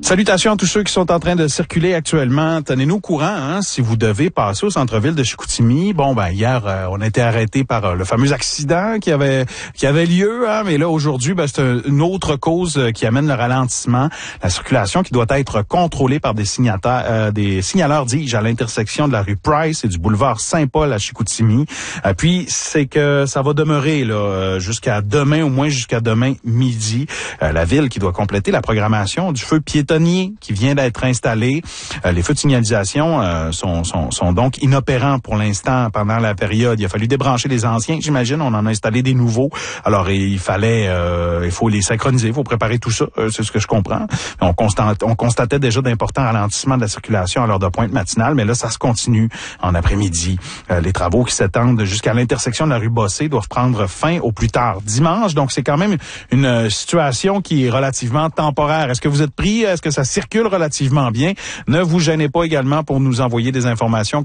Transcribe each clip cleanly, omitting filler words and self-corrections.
Salutations à tous ceux qui sont en train de circuler actuellement. Tenez-nous au courant, hein, si vous devez passer au centre-ville de Chicoutimi. Bon, hier, on a été arrêté par le fameux accident qui avait lieu, hein, mais là, aujourd'hui, c'est une autre cause qui amène le ralentissement. La circulation qui doit être contrôlée par des signaleurs, dis-je, à l'intersection de la rue Price et du boulevard Saint-Paul à Chicoutimi. Puis, c'est que ça va demeurer là jusqu'à demain, au moins jusqu'à demain midi. La ville qui doit compléter la programmation du feu piétonnier qui vient d'être installé. Les feux de signalisation sont donc inopérants pour l'instant pendant la période. Il a fallu débrancher les anciens, j'imagine. On en a installé des nouveaux. Alors, il faut les synchroniser, il faut préparer tout ça. C'est ce que je comprends. On constatait déjà d'importants ralentissements de la circulation à l'heure de pointe matinale, mais là, ça se continue en après-midi. Les travaux qui s'étendent jusqu'à l'intersection de la rue Bossé doivent prendre fin au plus tard dimanche. Donc, c'est quand même une situation qui est relativement temporaire. Est-ce que vous êtes pris? Est-ce que ça circule relativement bien? Ne vous gênez pas également pour nous envoyer des informations.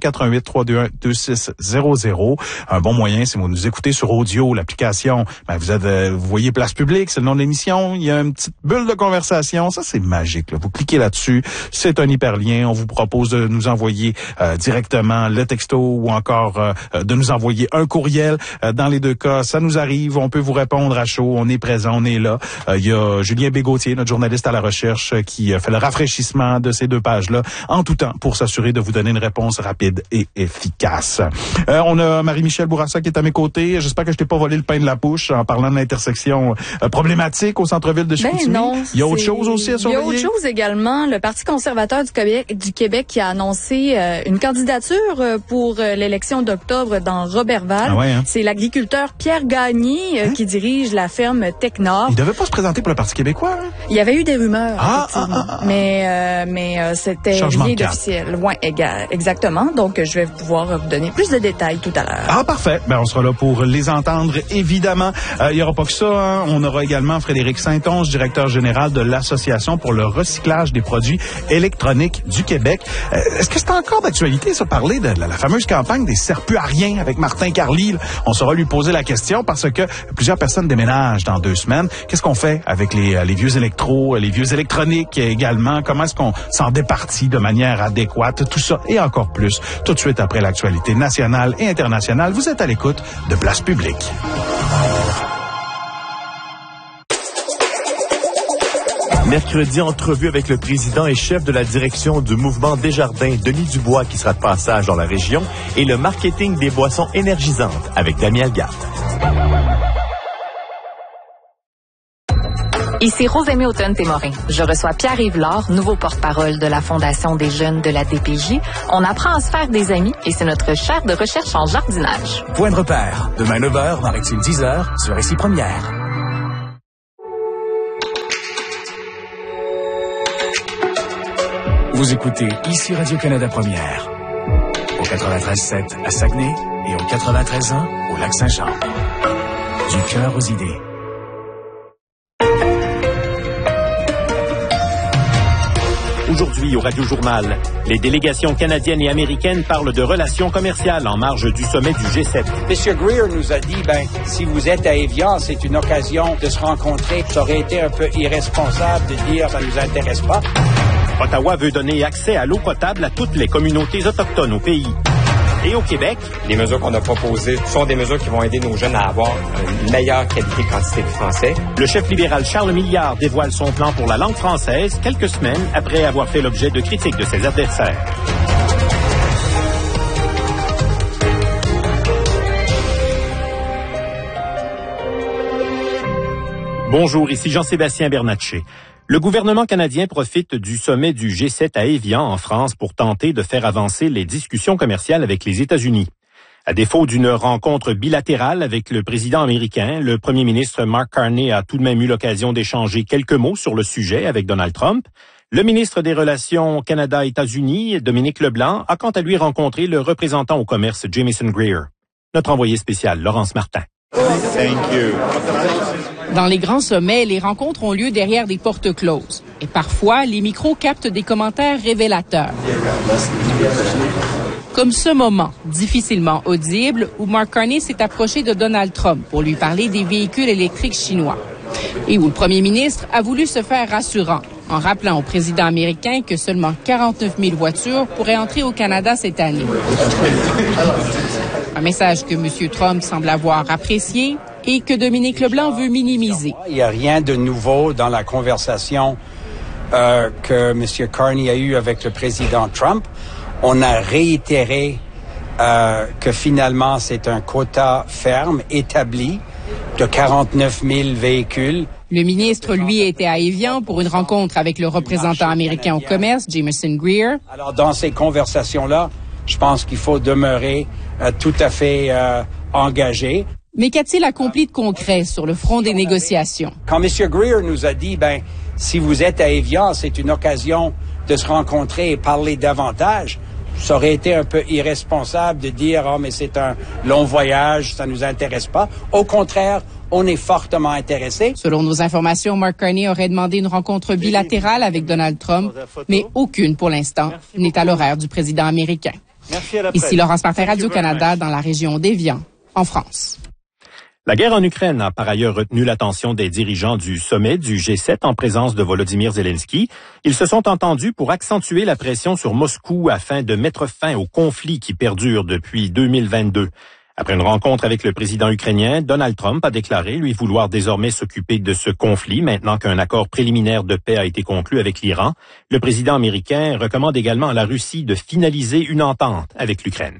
418-321-2600. Un bon moyen, c'est vous nous écoutez sur audio, l'application. Vous voyez Place Publique, c'est le nom de l'émission. Il y a une petite bulle de conversation. Ça, c'est magique, là. Vous cliquez là-dessus. C'est un hyperlien. On vous propose de nous envoyer directement le texto ou encore de nous envoyer un courriel. Dans les deux cas, ça nous arrive. On peut vous répondre à chaud. On est présent, on est là. Il y a Julien Bégautier, notre journaliste à la recherche, qui fait le rafraîchissement de ces deux pages-là en tout temps pour s'assurer de vous donner une réponse rapide et efficace. On a Marie-Michel Bourassa qui est à mes côtés. J'espère que je t'ai pas volé le pain de la bouche en parlant de l'intersection problématique au centre-ville de Chicoutimi. Non, il y a autre chose aussi à surveiller? Il y a autre chose également. Le Parti conservateur du Québec qui a annoncé une candidature pour l'élection d'octobre dans Roberval. Ah ouais, hein? C'est l'agriculteur Pierre Gagné qui dirige la ferme Tech-Nord. Il devait pas se présenter pour le Parti québécois, hein? Il y avait eu des rumeurs, mais c'était rien d'officiel. Ouais, exactement. Donc, je vais pouvoir vous donner plus de détails tout à l'heure. Ah, parfait. On sera là pour les entendre, évidemment. Il y aura pas que ça, hein. On aura également Frédéric Saint-Onge, directeur général de l'Association pour le recyclage des produits électroniques du Québec. Est-ce que c'est encore d'actualité, ça, parler de la fameuse campagne des serre-plus à rien avec Martin Carly? On saura lui poser la question parce que plusieurs personnes déménagent dans 2 semaines. Qu'est-ce qu'on fait avec les vieux électros, les vieux électroniques également? Comment est-ce qu'on s'en départit de manière adéquate? Tout ça et encore plus, tout de suite après l'actualité nationale et internationale. Vous êtes à l'écoute de Place Publique. Mercredi, entrevue avec le président et chef de la direction du mouvement Desjardins, Denis Dubois, qui sera de passage dans la région, et le marketing des boissons énergisantes avec Damien Algard. Ici Rosemée Automne-Témorin. Je reçois Pierre-Yves Lard, nouveau porte-parole de la Fondation des jeunes de la DPJ. On apprend à se faire des amis et c'est notre chaire de recherche en jardinage. Point de repère. Demain 9h, Maritime 10h, sur Ici Première. Vous écoutez Ici Radio-Canada Première. Au 93.7 à Saguenay et au 93.1 au Lac-Saint-Jean. Du cœur aux idées. Aujourd'hui au Radio-Journal, les délégations canadiennes et américaines parlent de relations commerciales en marge du sommet du G7. M. Greer nous a dit, si vous êtes à Évian, c'est une occasion de se rencontrer. Ça aurait été un peu irresponsable de dire ça nous intéresse pas. Ottawa veut donner accès à l'eau potable à toutes les communautés autochtones au pays. Et au Québec, les mesures qu'on a proposées sont des mesures qui vont aider nos jeunes à avoir une meilleure qualité et quantité de français. Le chef libéral Charles Milliard dévoile son plan pour la langue française quelques semaines après avoir fait l'objet de critiques de ses adversaires. Bonjour, ici Jean-Sébastien Bernatchez. Le gouvernement canadien profite du sommet du G7 à Évian, en France, pour tenter de faire avancer les discussions commerciales avec les États-Unis. À défaut d'une rencontre bilatérale avec le président américain, le premier ministre Mark Carney a tout de même eu l'occasion d'échanger quelques mots sur le sujet avec Donald Trump. Le ministre des Relations Canada-États-Unis, Dominique Leblanc, a quant à lui rencontré le représentant au commerce Jamieson Greer. Notre envoyé spécial, Laurence Martin. Thank you. Dans les grands sommets, les rencontres ont lieu derrière des portes closes. Et parfois, les micros captent des commentaires révélateurs. Comme ce moment, difficilement audible, où Mark Carney s'est approché de Donald Trump pour lui parler des véhicules électriques chinois. Et où le premier ministre a voulu se faire rassurant. en rappelant au président américain que seulement 49 000 voitures pourraient entrer au Canada cette année. Un message que M. Trump semble avoir apprécié et que Dominique Leblanc veut minimiser. Il n'y a rien de nouveau dans la conversation que M. Carney a eue avec le président Trump. On a réitéré que finalement c'est un quota ferme établi de 49 000 véhicules. Le ministre, lui, était à Évian pour une rencontre avec le représentant américain au commerce, Jameson Greer. Alors, dans ces conversations-là, je pense qu'il faut demeurer tout à fait engagé. Mais qu'a-t-il accompli de concret sur le front des négociations? Quand M. Greer nous a dit, si vous êtes à Évian, c'est une occasion de se rencontrer et parler davantage, ça aurait été un peu irresponsable de dire, mais c'est un long voyage, ça nous intéresse pas. Au contraire, on est fortement intéressé. Selon nos informations, Mark Carney aurait demandé une rencontre bilatérale avec Donald Trump, mais aucune pour l'instant n'est à l'horaire du président américain. Ici Laurence Martin, Radio-Canada, dans la région d'Évian, en France. La guerre en Ukraine a par ailleurs retenu l'attention des dirigeants du sommet du G7 en présence de Volodymyr Zelensky. Ils se sont entendus pour accentuer la pression sur Moscou afin de mettre fin au conflit qui perdure depuis 2022. Après une rencontre avec le président ukrainien, Donald Trump a déclaré lui vouloir désormais s'occuper de ce conflit maintenant qu'un accord préliminaire de paix a été conclu avec l'Iran. Le président américain recommande également à la Russie de finaliser une entente avec l'Ukraine.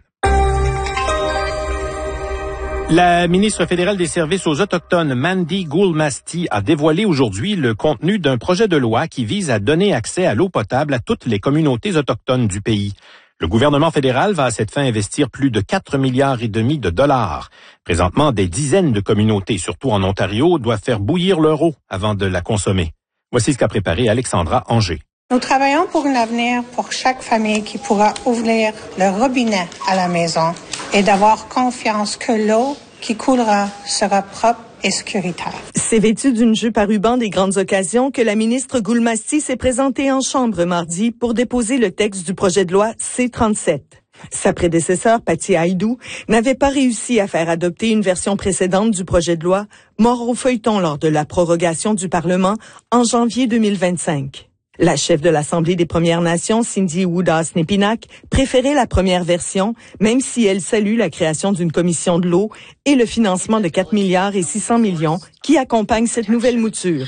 La ministre fédérale des Services aux Autochtones, Mandy Gould-Masti, a dévoilé aujourd'hui le contenu d'un projet de loi qui vise à donner accès à l'eau potable à toutes les communautés autochtones du pays. Le gouvernement fédéral va à cette fin investir plus de 4,5 milliards de dollars. Présentement, des dizaines de communautés, surtout en Ontario, doivent faire bouillir leur eau avant de la consommer. Voici ce qu'a préparé Alexandra Anger. Nous travaillons pour un avenir pour chaque famille qui pourra ouvrir le robinet à la maison et d'avoir confiance que l'eau qui coulera sera propre et sécuritaire. C'est vêtu d'une jupe à ruban des grandes occasions que la ministre Gould-Masti s'est présentée en chambre mardi pour déposer le texte du projet de loi C-37. Sa prédécesseur, Patty Haïdou, n'avait pas réussi à faire adopter une version précédente du projet de loi, mort au feuilleton lors de la prorogation du Parlement en janvier 2025. La chef de l'Assemblée des Premières Nations, Cindy Woodas-Nepinac, préférait la première version, même si elle salue la création d'une commission de l'eau et le financement de 4 milliards et 600 millions qui accompagne cette nouvelle mouture.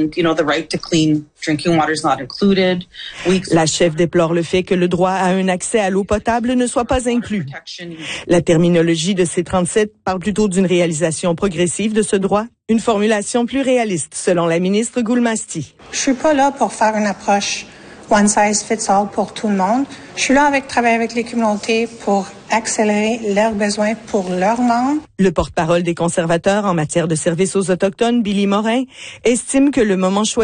La chef déplore le fait que le droit à un accès à l'eau potable ne soit pas inclus. La terminologie de C-37 parle plutôt d'une réalisation progressive de ce droit, une formulation plus réaliste, selon la ministre Gould-Masti. Je suis pas là pour faire une approche one size fits all pour tout le monde. Je suis là travailler avec les communautés pour accélérer leurs besoins pour leurs membres. Le porte-parole des conservateurs en matière de services aux Autochtones, Billy Morin, estime que le moment choisi